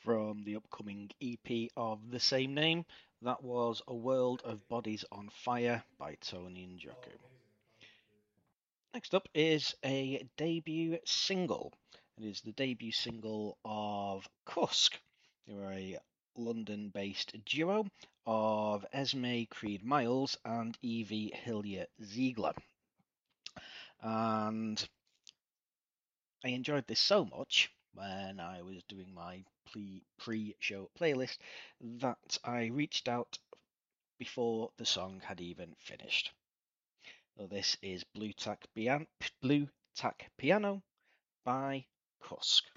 from the upcoming EP of the same name. That was A World of Bodies on Fire by Tony Njoku. Next up is a debut single. It is the debut single of Kusk, who are a London-based duo of Esme Creed Miles and Evie Hillier Ziegler. And I enjoyed this so much when I was doing my pre-show playlist that I reached out before the song had even finished. So this is Blue Tack Piano by Kusk.